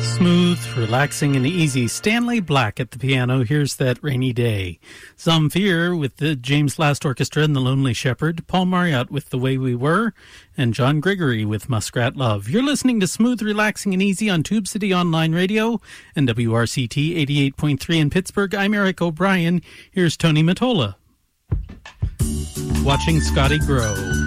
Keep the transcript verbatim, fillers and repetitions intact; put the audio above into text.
Smooth, relaxing, and easy. Stanley Black at the piano. Here's That Rainy Day. Zamfir with the James Last Orchestra and The Lonely Shepherd. Paul Marriott with The Way We Were. And John Gregory with Muskrat Love. You're listening to Smooth, Relaxing, and Easy on Tube City Online Radio and W R C T eighty-eight point three in Pittsburgh. I'm Eric O'Brien. Here's Tony Mottola. Watching Scotty Grow.